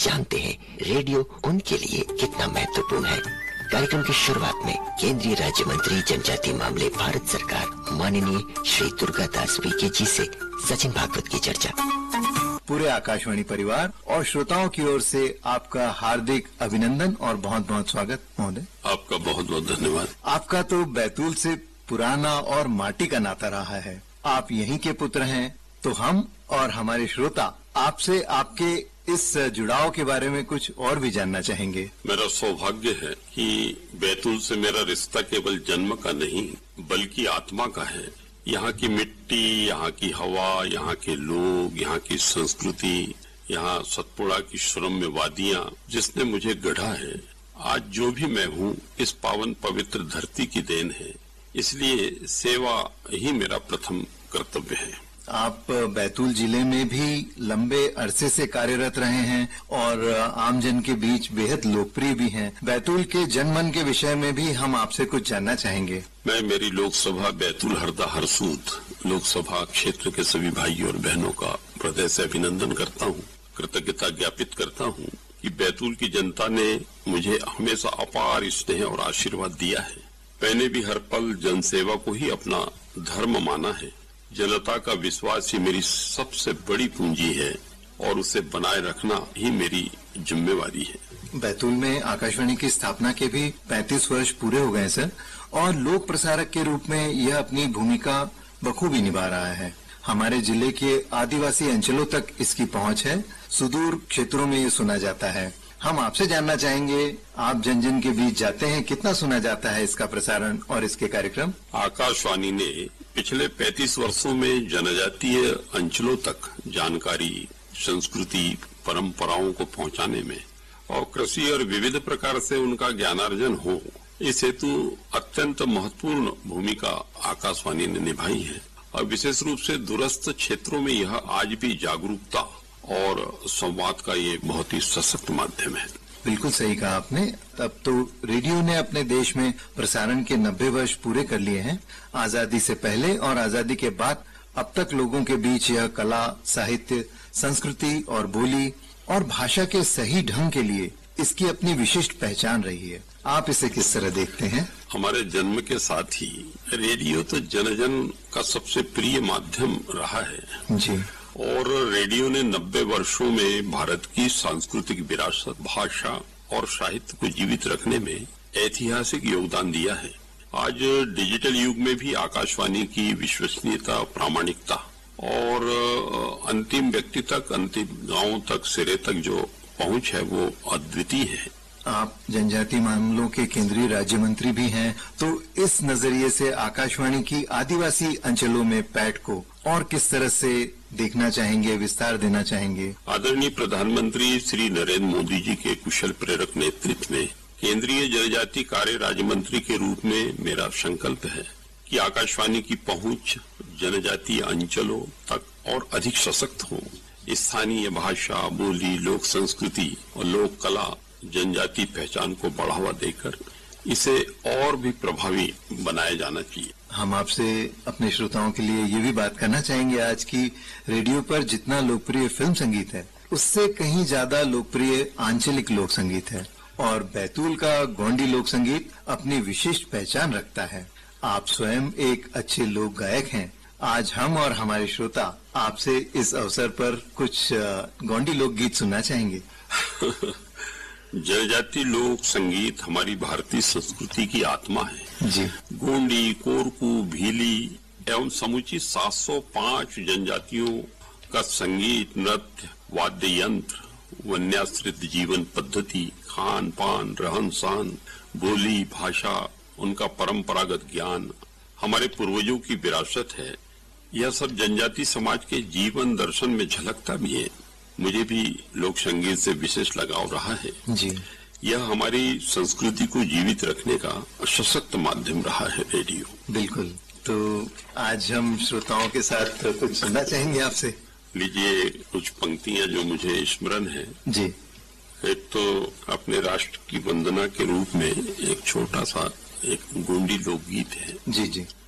जानते हैं रेडियो उनके लिए कितना महत्वपूर्ण है। कार्यक्रम की शुरुआत में केंद्रीय राज्य मंत्री जनजातीय मामले भारत सरकार माननीय श्री दुर्गा दास वीके जी से सचिन भागवत की चर्चा। पूरे आकाशवाणी परिवार और श्रोताओं की ओर से आपका हार्दिक अभिनंदन और बहुत बहुत स्वागत महोदय। आपका बहुत बहुत धन्यवाद। आपका तो बैतूल से पुराना और माटी का नाता रहा है। आप यहीं के पुत्र हैं, तो हम और हमारे श्रोता आपसे आपके इस जुड़ाव के बारे में कुछ और भी जानना चाहेंगे। मेरा सौभाग्य है कि बैतूल से मेरा रिश्ता केवल जन्म का नहीं बल्कि आत्मा का है। यहाँ की मिट्टी, यहाँ की हवा, यहाँ के लोग, यहाँ की संस्कृति, यहाँ सतपुड़ा की सुरम्य वादियाँ जिसने मुझे गढ़ा है। आज जो भी मैं हूँ इस पावन पवित्र धरती की देन है, इसलिए सेवा ही मेरा प्रथम कर्तव्य है। आप बैतूल जिले में भी लंबे अरसे से कार्यरत रहे हैं और आमजन के बीच बेहद लोकप्रिय भी हैं। बैतूल के जनमन के विषय में भी हम आपसे कुछ जानना चाहेंगे। मैं मेरी लोकसभा बैतूल हरदा हरसूद लोकसभा क्षेत्र के सभी भाइयों और बहनों का हृदय से अभिनंदन करता हूँ, कृतज्ञता ज्ञापित करता हूँ कि बैतूल की जनता ने मुझे हमेशा अपार स्नेह और आशीर्वाद दिया है। मैंने भी हर पल जनसेवा को ही अपना धर्म माना है। जनता का विश्वास ही मेरी सबसे बड़ी पूंजी है और उसे बनाए रखना ही मेरी जिम्मेवारी है। बैतूल में आकाशवाणी की स्थापना के भी 35 वर्ष पूरे हो गए सर, और लोक प्रसारक के रूप में यह अपनी भूमिका बखूबी निभा रहा है। हमारे जिले के आदिवासी अंचलों तक इसकी पहुंच है, सुदूर क्षेत्रों में ये सुना जाता है। हम आपसे जानना चाहेंगे, आप जन जन के बीच जाते हैं, कितना सुना जाता है इसका प्रसारण और इसके कार्यक्रम? आकाशवाणी ने पिछले 35 वर्षों में जनजातीय अंचलों तक जानकारी, संस्कृति, परंपराओं को पहुंचाने में और कृषि और विविध प्रकार से उनका ज्ञानार्जन हो, इस हेतु अत्यंत महत्वपूर्ण भूमिका आकाशवाणी ने निभाई है। और विशेष रूप से दूरस्थ क्षेत्रों में यह आज भी जागरूकता और संवाद का ये बहुत ही सशक्त माध्यम है। बिल्कुल सही कहा आपने। अब तो रेडियो ने अपने देश में प्रसारण के 90 वर्ष पूरे कर लिए हैं। आजादी से पहले और आजादी के बाद अब तक लोगों के बीच यह कला, साहित्य, संस्कृति और बोली और भाषा के सही ढंग के लिए इसकी अपनी विशिष्ट पहचान रही है। आप इसे किस तरह देखते हैं? हमारे जन्म के साथ ही रेडियो तो जन जन का सबसे प्रिय माध्यम रहा है जी। और रेडियो ने 90 वर्षों में भारत की सांस्कृतिक विरासत, भाषा और साहित्य को जीवित रखने में ऐतिहासिक योगदान दिया है। आज डिजिटल युग में भी आकाशवाणी की विश्वसनीयता, प्रामाणिकता और अंतिम व्यक्ति तक, अंतिम गांव तक, सिरे तक जो पहुंच है वो अद्वितीय है। आप जनजातीय मामलों के केंद्रीय राज्य मंत्री भी हैं, तो इस नजरिए से आकाशवाणी की आदिवासी अंचलों में पैठ को और किस तरह से देखना चाहेंगे, विस्तार देना चाहेंगे? आदरणीय प्रधानमंत्री श्री नरेंद्र मोदी जी के कुशल प्रेरक नेतृत्व में केंद्रीय जनजातीय कार्य राज्य मंत्री के रूप में मेरा संकल्प है कि आकाशवाणी की पहुंच जनजातीय अंचलों तक और अधिक सशक्त हो। स्थानीय भाषा, बोली, लोक संस्कृति और लोक कला, जनजातीय पहचान को बढ़ावा देकर इसे और भी प्रभावी बनाया जाना चाहिए। हम आपसे अपने श्रोताओं के लिए ये भी बात करना चाहेंगे, आज की रेडियो पर जितना लोकप्रिय फिल्म संगीत है उससे कहीं ज्यादा लोकप्रिय आंचलिक लोक संगीत है और बैतूल का गोंडी लोक संगीत अपनी विशिष्ट पहचान रखता है। आप स्वयं एक अच्छे लोक गायक हैं। आज हम और हमारे श्रोता आपसे इस अवसर पर कुछ गोंडी लोक गीत सुनना चाहेंगे। जनजातीय लोक संगीत हमारी भारतीय संस्कृति की आत्मा है जी। गोंडी, कोरकू, भीली एवं समुची 705 जनजातियों का संगीत, नृत्य, वाद्य यंत्र, वन्याश्रित जीवन पद्धति, खान पान, रहन सहन, बोली, भाषा, उनका परंपरागत ज्ञान हमारे पूर्वजों की विरासत है। यह सब जनजातीय समाज के जीवन दर्शन में झलकता भी है। मुझे भी लोक संगीत से विशेष लगाव रहा है जी। यह हमारी संस्कृति को जीवित रखने का सशक्त माध्यम रहा है रेडियो। बिल्कुल। तो आज हम श्रोताओं के साथ कुछ सुनना चाहेंगे आपसे। लीजिए कुछ पंक्तियां जो मुझे स्मरण है जी। एक तो अपने राष्ट्र की वंदना के रूप में एक छोटा सा एक गोंडी लोकगीत है जी जी।